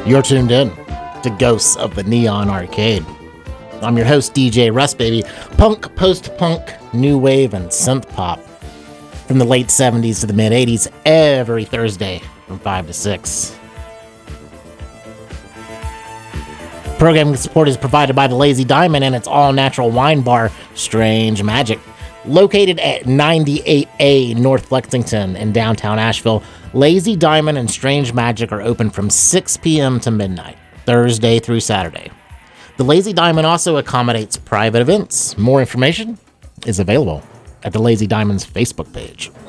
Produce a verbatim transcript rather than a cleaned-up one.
You're tuned in to Ghosts of the Neon Arcade. I'm your host, D J Rust Baby. Punk, post-punk, new wave, and synth pop from the late seventies to the mid eighties every Thursday from five to six. Programming support is provided by the Lazy Diamond and its all-natural wine bar, Strange Magic. Located at ninety-eight A North Lexington in downtown Asheville, Lazy Diamond and Strange Magic are open from six p.m. to midnight, Thursday through Saturday. The Lazy Diamond also accommodates private events. More information is available at the Lazy Diamond's Facebook page.